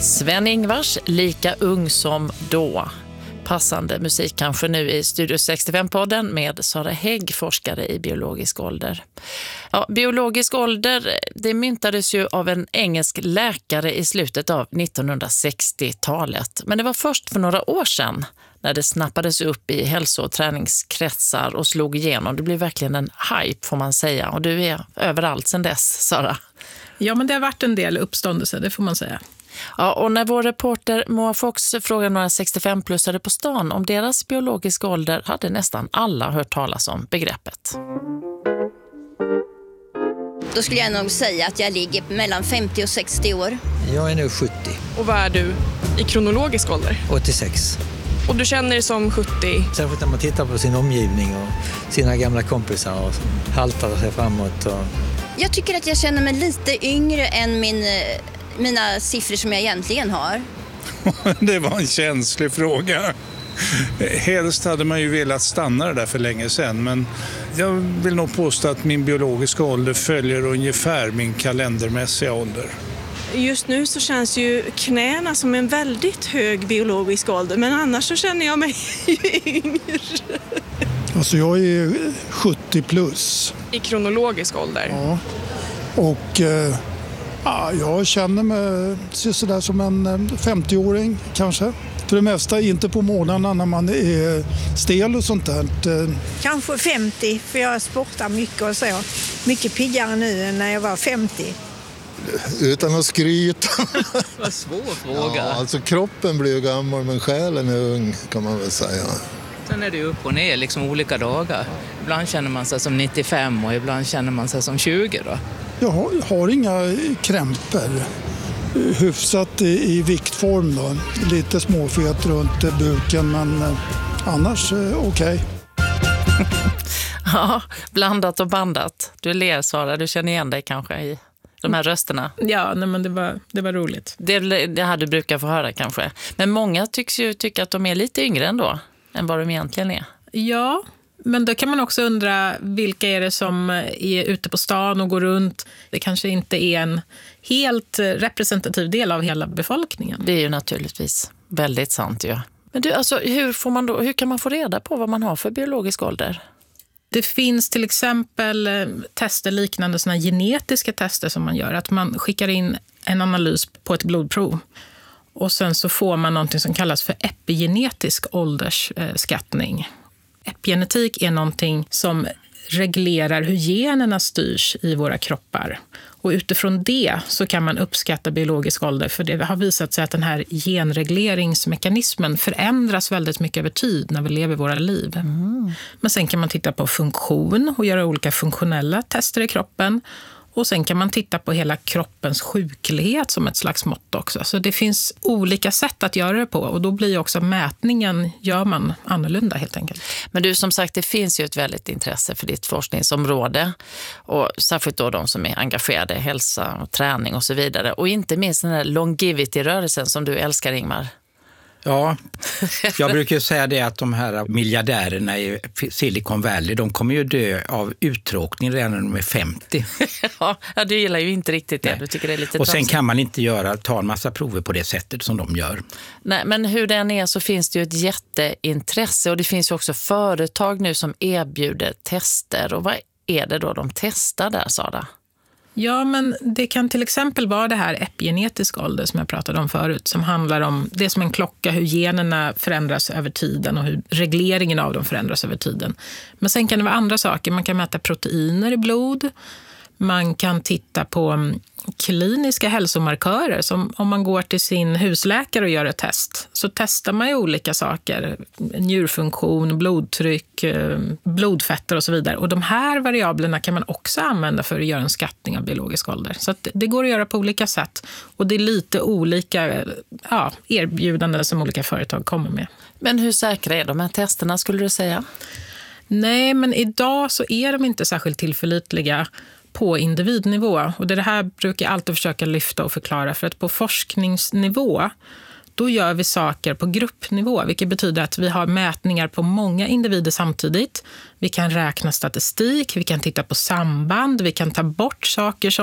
Sven-Ingvars, lika ung som då. Passande musik kanske nu i Studio 65-podden med Sara Hägg, forskare i biologisk ålder. Ja, biologisk ålder, det myntades ju av en engelsk läkare i slutet av 1960-talet. Men det var först för några år sedan när det snappades upp i hälso- och träningskretsar och slog igenom. Det blev verkligen en hype får man säga. Och du är överallt sedan dess, Sara. Ja, men det har varit en del uppståndelse, det får man säga. Ja, och när vår reporter Moa Fox frågade några 65-plussare på stan om deras biologiska ålder hade nästan alla hört talas om begreppet. Då skulle jag nog säga att jag ligger mellan 50 och 60 år. Jag är nu 70. Och vad är du i kronologisk ålder? 86. Och du känner dig som 70? Särskilt när man tittar på sin omgivning och sina gamla kompisar och haltar sig framåt. Jag tycker att jag känner mig lite yngre än mina siffror som jag egentligen har. Det var en känslig fråga. Helst hade man ju velat stanna det där för länge sedan, men jag vill nog påstå att min biologiska ålder följer ungefär min kalendermässiga ålder. Just nu så känns ju knäna som en väldigt hög biologisk ålder, men annars så känner jag mig yngre. Alltså jag är 70 plus. I kronologisk ålder? Ja, och jag känner mig sådär som en 50-åring kanske. För det mesta inte på morgnarna när man är stel och sånt där. Kanske 50, för jag sportar mycket och så. Mycket piggare nu än när jag var 50. Utan att skryta. Vad svår fråga. Ja, alltså kroppen blir ju gammal men själen är ung kan man väl säga. Sen är det upp och ner liksom olika dagar. Ibland känner man sig som 95 och ibland känner man sig som 20 då. Jag har inga krämpor. Hyfsat i viktform då. Lite småfet runt buken men annars okej. Ja, blandat och bandat. Du ler, Sara, du känner igen dig kanske i de här rösterna. Ja, nej, men det var roligt. Det här du brukar få höra kanske. Men många tycks ju tycka att de är lite yngre ändå än vad de egentligen är. Ja, men då kan man också undra vilka är det som är ute på stan och går runt. Det kanske inte är en helt representativ del av hela befolkningen. Det är ju naturligtvis väldigt sant ju. Men du, alltså, hur kan man få reda på vad man har för biologisk ålder? Det finns till exempel tester liknande såna genetiska tester som man gör. Att man skickar in en analys på ett blodprov. Och sen så får man någonting som kallas för epigenetisk åldersskattning. Epigenetik är någonting som reglerar hur generna styrs i våra kroppar. Och utifrån det så kan man uppskatta biologisk ålder. För det har visat sig att den här genregleringsmekanismen förändras väldigt mycket över tid när vi lever våra liv. Men sen kan man titta på funktion och göra olika funktionella tester i kroppen. Och sen kan man titta på hela kroppens sjuklighet som ett slags mått också. Så det finns olika sätt att göra det på. Och då blir också mätningen, gör man annorlunda helt enkelt. Men du, som sagt, det finns ju ett väldigt intresse för ditt forskningsområde. Och särskilt då de som är engagerade i hälsa och träning och så vidare. Och inte minst den här longevity-rörelsen som du älskar, Ingmar. Ja, jag brukar säga det att de här miljardärerna i Silicon Valley, de kommer ju dö av uttråkning redan när de är 50. Ja, du gillar ju inte riktigt det. Du tycker det är lite och sen tansigt. kan man inte ta en massa prover på det sättet som de gör. Nej, men hur den är så finns det ju ett jätteintresse och det finns ju också företag nu som erbjuder tester. Och vad är det då de testar där, Sara? Ja, men det kan till exempel vara det här epigenetisk ålder som jag pratade om förut, som handlar om det som en klocka, hur generna förändras över tiden och hur regleringen av dem förändras över tiden. Men sen kan det vara andra saker. Man kan mäta proteiner i blod. Man kan titta på kliniska hälsomarkörer, som om man går till sin husläkare och gör ett test så testar man ju olika saker, njurfunktion, blodtryck, blodfetter och så vidare. Och de här variablerna kan man också använda för att göra en skattning av biologisk ålder. Så att det går att göra på olika sätt och det är lite olika erbjudanden som olika företag kommer med. Men hur säkra är de här testerna, skulle du säga? Nej, men idag så är de inte särskilt tillförlitliga på individnivå. Och det här brukar jag alltid försöka lyfta och förklara. För att på forskningsnivå, då gör vi saker på gruppnivå. Vilket betyder att vi har mätningar på många individer samtidigt. Vi kan räkna statistik, vi kan titta på samband, vi kan ta bort saker som